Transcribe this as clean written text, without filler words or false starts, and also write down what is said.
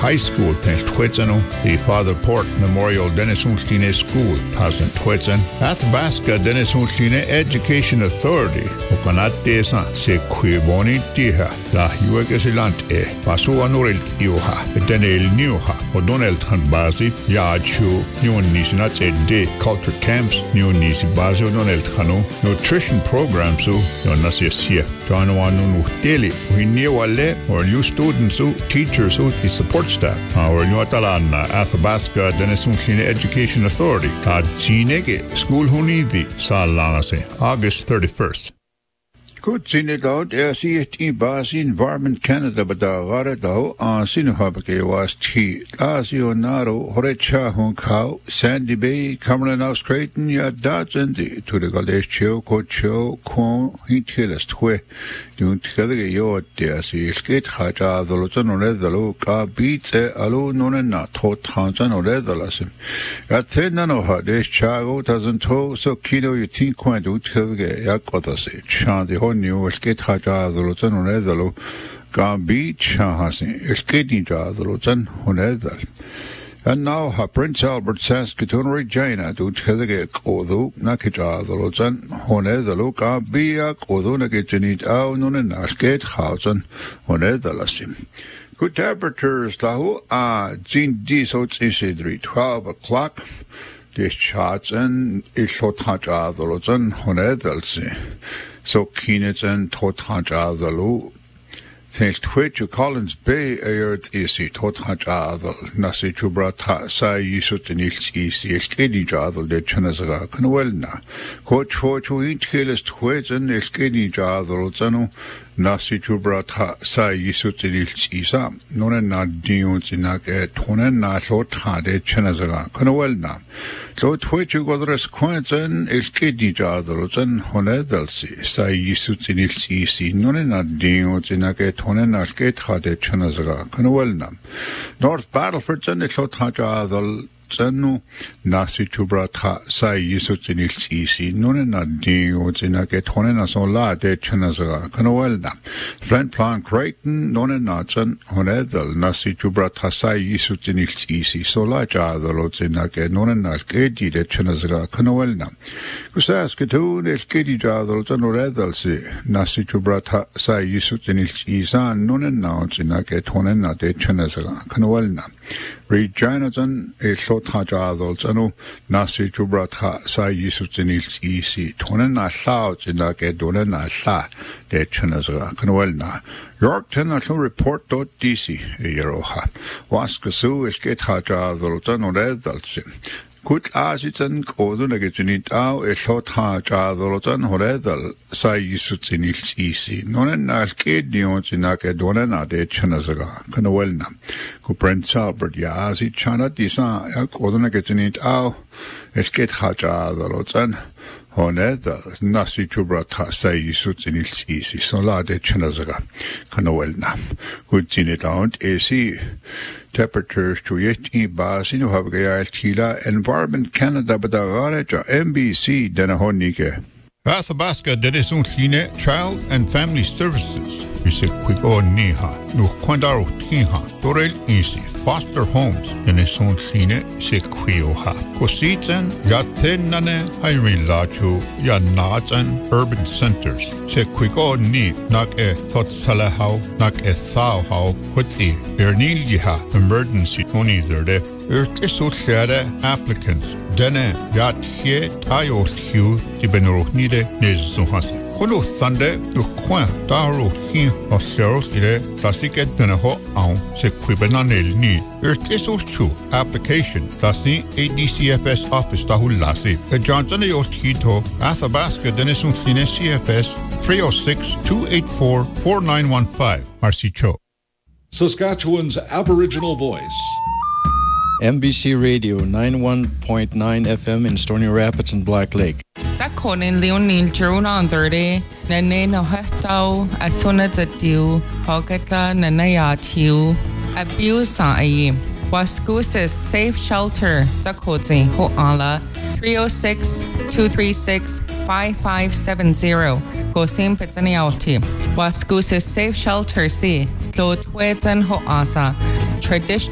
High School ten Twitsano, the Father Port Memorial Dennis Unstine School Tasan Twitsan, Athabasca Dennis Unstine Education Authority, Okanatesa se Quiboni Tiha, La Huegesilant Pasu Anurilt Iuha, Denel Niuha, O'Donnell Tanbazi, Yachu, New Nisinat De Culture Camps, New Nisi Bazo Donald Hanu, Nutrition Programs, Nasia, Joanwanu Daily, we knew or new students, teachers, the support staff, our new Atalana, Athabasca, Dennis Unstine Education Authority, Tad Sinege, School Hunidi, Salanase, August 31st. Good seen it out, SET Basi Environment Canada, but the Garadao, Sinuhabake was tea, Asio Naro, Horecha Honkau, Sandy Bay, Cameron Creighton, ya Dazendi, to the Galesh Cho, Cocho, Con, Hintilest, Hue, doing together your dear, skate Haja, the Luton or the Loka, beats Alu Nona, Tot Hansan or the Lassim. At 10 Nanoha, this Chago doesn't tow, so Kido, you think quite do together, Yakotase, Chan, the new skate Haja, the Luton or the Lo, Gambi, Chahasi, skating jar, the Luton or the. And now, Prince Albert Saskatoon Regina, do Chedek, Odu, Nakija, the Lozan, Hone, the Luka, Biak, Odu, Nakijinit, Au, Nun, and Askate, Hausen, Hone, the Lassim. Good temperatures, Lahu, Zin Disots Isidri, 12 o'clock. This shots and Ishotaja, the Lozan, Hone, the So Keenets and Totaja, the Lu. Thanks Twitch, Collins Bay, Ayert Isi, Totajadal, Nasi Chubrata, Sai Yisutinils Isi, Eskedi Jadal de Chanazaga, Canwelna. Coach Fortu each kills Twitch and Eskedi Jadal Zano, Nasi Chubrata, Sai Yisutinils Isa, Nona Dions in Nake, Tonena, Lota de Chanazaga, Canwelna. So Twitch, you got the response and Eskedi Jadal and Honedelsi, Sai Yisutinils Isi, Nona Dions in Nake. Skate Hade Chanazaga, Canwelnam. North Battleford and the Shotaja, the Zanu, Nasi Chubrata, Sai Yisutinil Isi, Nunena Dio, Zinake, Tonena Sola de Chanazaga, Canwelnam. Flint Plant Creighton, Nonenatsan, Honedel, Nasi Chubrata, Sai Yisutinil Isi, Sola Jada, Lozinake, Nonenake, de Chanazaga, Canwelnam. Saskatoon, Eskedi Jadal, Zanoredelsi, Nasi Chubrata, Sai Yisutinil Isa, Nonenatsinake, Tonena de Chanazaga, Canwelnam. Reginaton, a Shotajadal, Zanu, Nasi Chubrata, Sai Yisutinil Isi, Tonena South in Nake, Donena Sa, de Chanazaga, Canwelna. Yorkton, National Report.dc, Yeroha. Waskasu, Esketajadal, Zanoredalsin. Kut Asitan, Kodun, Agatunit, Au, a short Hajadalotan, Horedal, Sai Yisutinil Isi, Nonen Asked Dions in Akadonana de Chanazaga, Canawelna, Kupren Albert, Yazi, Chana, Disa, Kodun, Agatunit, Au, Esket Hajadalotan, Honedal, Nasi Chubrata, Sai Yisutinil Isi, Sola de Chanazaga, Canawelna, Good Tinit out, AC. Temperatures to 18 bars in Havgaya Environment Canada, but NBC Denahonike. Athabasca Dennis Unstine Child and Family Services. Quick-o Niha, no Quandaro Tiha, Dorel Easy, Foster Homes, Dennis Unstine, Sequioha. Cositan, Yatenane, Irene Lachu, Yanazan, Urban Centers. Quick-o Ni, Nak Thot Salahau, Nak Thauhau, Quitzi, Ernilha, Emergency, only there. Urkesotjade applicants, Dene, Yat Hie, Tayo Hugh, die Benrohnide, Nezuhase. Kolo Thande, Duquin, Daro Hin, or Seros Ire, Classic Denaho Aun, Sequibananel Ni, Urkesotchu, application, Lassi, ADCFS Office Tahulasi, a Johnson Yost Hito, Athabasca Denisun Cine CFS, 306-284-4915, Marcicho. Saskatchewan's Aboriginal Voice. MBC Radio 91.9 FM in Stony Rapids and Black Lake. Zakonin Leonil Jeruna on 30, Nene no Hetau, Asuna Zatiu, Hoketa Nanaya Tiu, Abuse Ai, Waskusis Safe Shelter, Zakoti, Hoala, 306-236-5570, Gosim Petaniauti, Waskusis Safe Shelter C, Lotwetan Hoasa, Traditional